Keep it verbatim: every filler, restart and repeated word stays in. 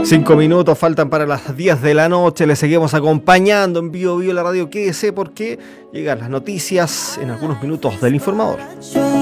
Cinco minutos faltan para las diez de la noche. Le seguimos acompañando en Bio Bio la radio. Quédese porque llegan las noticias en algunos minutos del Informador.